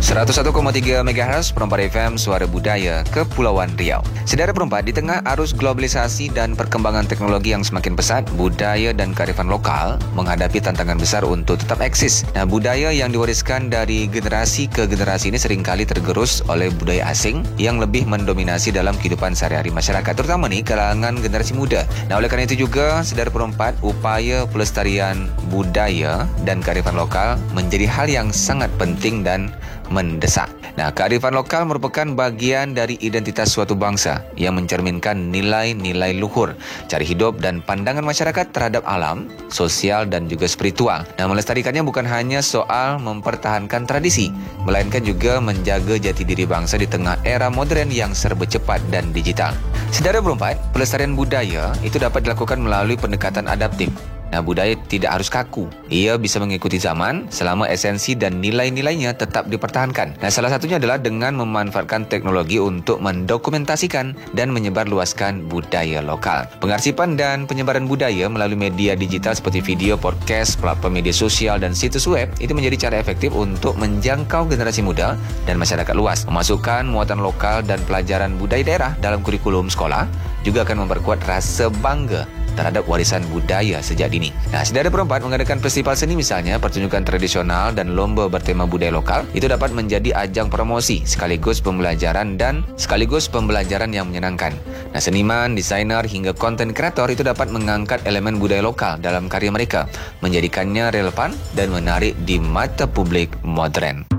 101,3 MHz Perempat FM Suara Budaya Kepulauan Riau. Saudara Perempat, di tengah arus globalisasi dan perkembangan teknologi yang semakin pesat, budaya dan kearifan lokal menghadapi tantangan besar untuk tetap eksis. Nah, budaya yang diwariskan dari generasi ke generasi ini seringkali tergerus oleh budaya asing yang lebih mendominasi dalam kehidupan sehari-hari masyarakat, terutama nih kalangan generasi muda. Nah, oleh karena itu juga, saudara Perempat, upaya pelestarian budaya dan kearifan lokal menjadi hal yang sangat penting dan mendesak. Nah, kearifan lokal merupakan bagian dari identitas suatu bangsa yang mencerminkan nilai-nilai luhur, cara hidup dan pandangan masyarakat terhadap alam, sosial dan juga spiritual. Nah, melestarikannya bukan hanya soal mempertahankan tradisi, melainkan juga menjaga jati diri bangsa di tengah era modern yang serba cepat dan digital. Saudara Perempat, pelestarian budaya itu dapat dilakukan melalui pendekatan adaptif. Nah, budaya tidak harus kaku. Ia bisa mengikuti zaman selama esensi dan nilai-nilainya tetap dipertahankan. Nah, salah satunya adalah dengan memanfaatkan teknologi untuk mendokumentasikan dan menyebarluaskan budaya lokal. Pengarsipan dan penyebaran budaya melalui media digital seperti video, podcast, platform media sosial, dan situs web itu menjadi cara efektif untuk menjangkau generasi muda dan masyarakat luas. Memasukkan muatan lokal dan pelajaran budaya daerah dalam kurikulum sekolah juga akan memperkuat rasa bangga terhadap warisan budaya sejak dini. Nah, saudara Perempat, mengadakan festival seni misalnya, pertunjukan tradisional dan lomba bertema budaya lokal itu dapat menjadi ajang promosi sekaligus pembelajaran yang menyenangkan. Nah, seniman, desainer hingga konten kreator itu dapat mengangkat elemen budaya lokal dalam karya mereka, menjadikannya relevan dan menarik di mata publik modern.